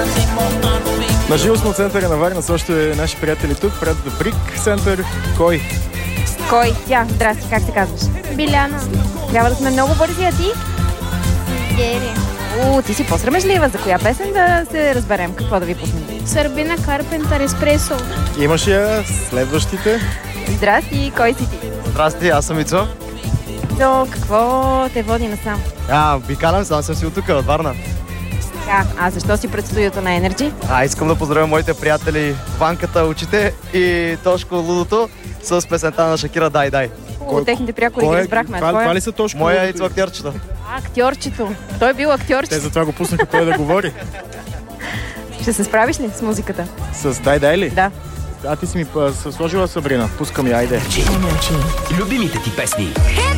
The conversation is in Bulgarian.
На живостно центъра на Варна също е наши приятели тук, пред The Brick Center. Кой? Тя, здрасти, как се казваш? Биляна. Трябва да сме много бързи, а ти? Гери. Ти си по-срамежлива. За коя песен да се разберем? Какво да ви пуснем? Сърбина Карпентър Еспресо. Имаш я следващите? Здрасти, кой си ти? Здрасти, аз съм Ицо. То, какво те води насам? Обикалям се, аз съм си от тук, от Варна. А защо си пред студиото на Energy? Искам да поздравя моите приятели Ванката, Очите и Тошко Лудото с песента на Шакира "Дай, дай". Техните приятели ги разбрахме. Това ли са Тошко? Моя Ицо актьорчета. Актьорчето. Той е бил актьорчето. Те затова го пуснаха той да говори. Ще се справиш ли с музиката? С "Дай, ли? Да. Ти си ми сложила Сабрина. Пускам я, айде. Любимите ти песни.